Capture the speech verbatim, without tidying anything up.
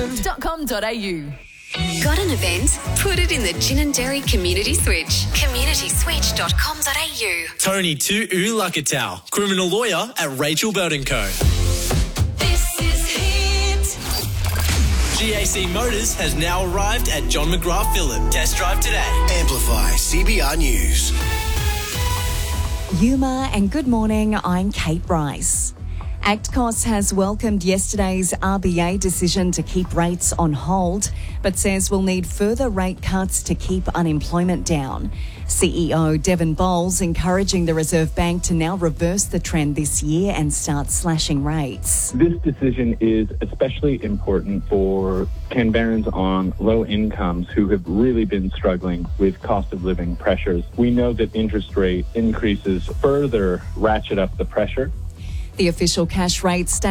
Auckland dot com dot a u. Got an event? Put it in the Gin and Dairy Community Switch. community switch dot com dot a u. Tony Tu'u Lakatau, criminal lawyer at Rachel Bird and Co. This is Hit. G A C Motors has now arrived at John McGrath Phillip. Test drive today. Amplify C B R News. Yuma and good morning, I'm Kate Bryce. ACTCOS has welcomed yesterday's R B A decision to keep rates on hold, but says we'll need further rate cuts to keep unemployment down. C E O Devon Bowles encouraging the Reserve Bank to now reverse the trend this year and start slashing rates. This decision is especially important for Canberrans on low incomes who have really been struggling with cost of living pressures. We know that interest rate increases further ratchet up the pressure. The official cash rate stays